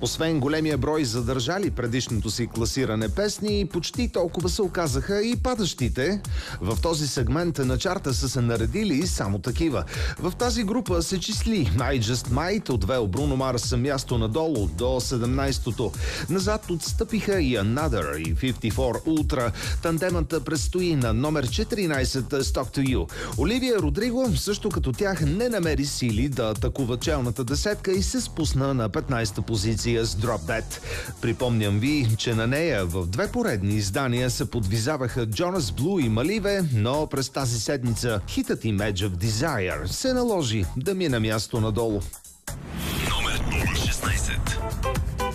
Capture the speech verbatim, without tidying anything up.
Освен големия брой задържали предишното си класиране песни, почти толкова се оказаха и падащите. В този сегмент на чарта са се наредили само такива. В тази група се числи I Just Might, отвел Бруно Марс място надолу до седемнайсетото. Назад отстъпиха и Another и петдесет и четири Ultra. Тандемът предстои на номер четиринайсет Talk to You. Оливия Родриго също като тях не намери сили да атакува челната десетка и се спусна на петнайсета позиция с Drop Dead. Припомням ви, че на нея в две поредни издания се подвизаваха Джонас Блу и Маливе, но през тази седмица хитът им Edge of Desire се наложи да мине място надолу. Номер шестнайсет.